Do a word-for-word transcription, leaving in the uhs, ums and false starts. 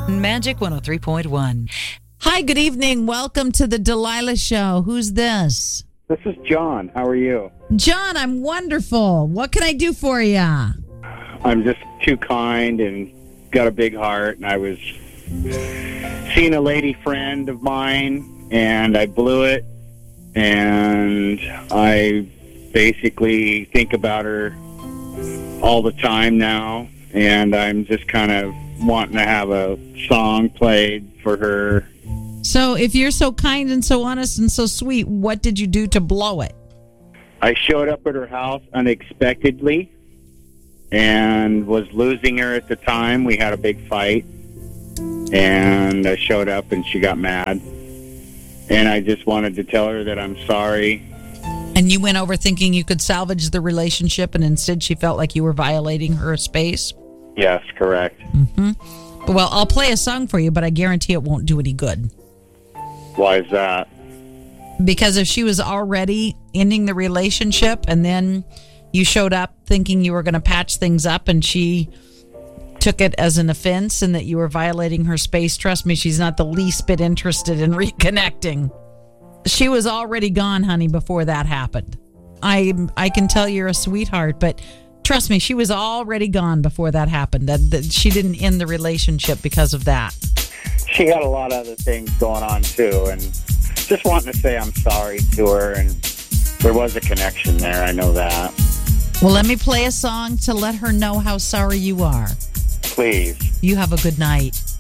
Magic one oh three point one. Hi, good evening. Welcome to the Delilah Show. Who's this? This is John. How are you? John, I'm wonderful. What can I do for you? I'm just too kind and got a big heart. And I was seeing a lady friend of mine, and I blew it. And I basically think about her all the time now. And I'm just kind of wanting to have a song played for her. So if you're so kind and so honest and so sweet, what did you do to blow it? I showed up at her house unexpectedly and was losing her at the time. We had a big fight, and I showed up and she got mad. And I just wanted to tell her that I'm sorry. And you went over thinking you could salvage the relationship, and instead she felt like you were violating her space? Yes, correct. Mm-hmm. Well, I'll play a song for you, but I guarantee it won't do any good. Why is that? Because if she was already ending the relationship and then you showed up thinking you were going to patch things up and she took it as an offense and that you were violating her space, trust me, she's not the least bit interested in reconnecting. She was already gone, honey, before that happened. I I can tell you're a sweetheart, but trust me, she was already gone before that happened. That, that she didn't end the relationship because of that. She had a lot of other things going on, too, and just wanting to say I'm sorry to her, and there was a connection there. I know that. Well, let me play a song to let her know how sorry you are. Please. You have a good night.